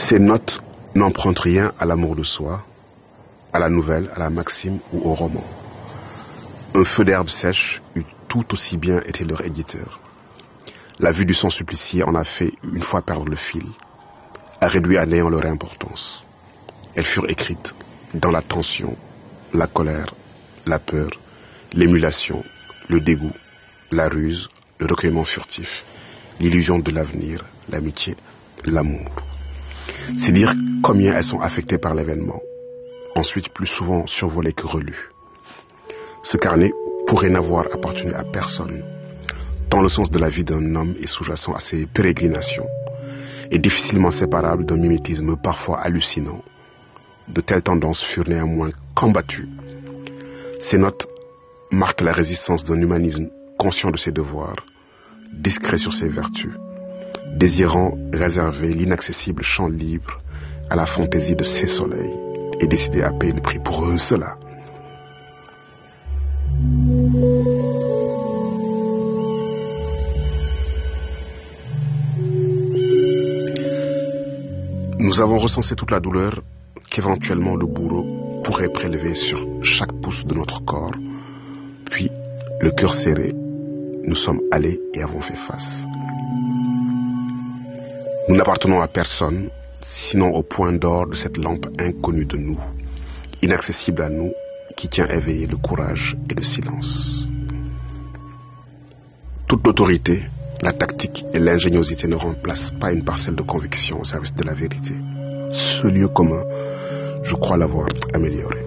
Ces notes n'empruntent rien à l'amour de soi, à la nouvelle, à la maxime ou au roman. Un feu d'herbe sèche eût tout aussi bien été leur éditeur. La vue du sang supplicié en a fait une fois perdre le fil, a réduit à néant leur importance. Elles furent écrites dans la tension, la colère, la peur, l'émulation, le dégoût, la ruse, le recueillement furtif, l'illusion de l'avenir, l'amitié, l'amour. C'est dire combien elles sont affectées par l'événement, ensuite plus souvent survolées que relues. Ce carnet pourrait n'avoir appartenu à personne, tant le sens de la vie d'un homme est sous-jacent à ses pérégrinations, et difficilement séparable d'un mimétisme parfois hallucinant. De telles tendances furent néanmoins combattues. Ces notes marquent la résistance d'un humanisme conscient de ses devoirs, discret sur ses vertus, désirant réserver l'inaccessible champ libre à la fantaisie de ses soleils et décidé à payer le prix pour eux cela. Nous avons recensé toute la douleur qu'éventuellement le bourreau pourrait prélever sur chaque pouce de notre corps. Puis, le cœur serré, nous sommes allés et avons fait face. Nous n'appartenons à personne, sinon au point d'or de cette lampe inconnue de nous, inaccessible à nous, qui tient éveillé le courage et le silence. Toute l'autorité, la tactique et l'ingéniosité ne remplacent pas une parcelle de conviction au service de la vérité. Ce lieu commun, je crois l'avoir amélioré.